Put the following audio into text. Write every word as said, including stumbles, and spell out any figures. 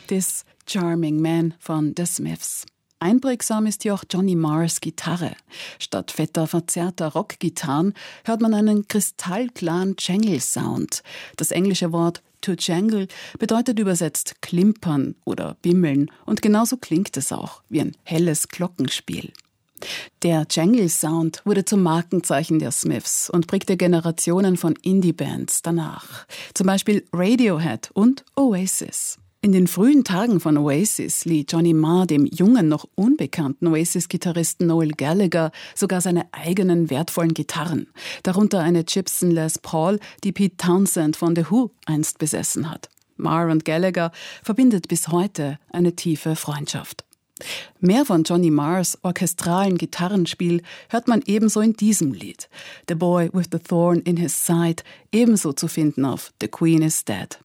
This Charming Man von The Smiths. Einprägsam ist hier auch Johnny Marrs Gitarre. Statt fetter, verzerrter Rockgitarren hört man einen kristallklaren Jangle-Sound. Das englische Wort to jangle bedeutet übersetzt klimpern oder bimmeln. Und genauso klingt es auch, wie ein helles Glockenspiel. Der Jangle-Sound wurde zum Markenzeichen der Smiths und prägte Generationen von Indie-Bands danach. Zum Beispiel Radiohead und Oasis. In den frühen Tagen von Oasis lieh Johnny Marr dem jungen, noch unbekannten Oasis-Gitarristen Noel Gallagher sogar seine eigenen wertvollen Gitarren, darunter eine Gibson Les Paul, die Pete Townsend von The Who einst besessen hat. Marr und Gallagher verbindet bis heute eine tiefe Freundschaft. Mehr von Johnny Marrs orchestralen Gitarrenspiel hört man ebenso in diesem Lied. The Boy with the Thorn in His Side, ebenso zu finden auf The Queen is Dead.